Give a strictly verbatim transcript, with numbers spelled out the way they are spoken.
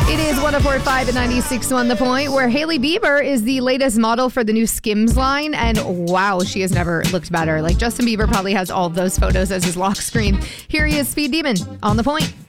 It is one oh four point five and ninety-six point one The Point, where Hailey Bieber is the latest model for the new Skims line. And wow, she has never looked better. Like Justin Bieber probably has all of those photos as his lock screen. Here he is, Speed Demon, on The Point.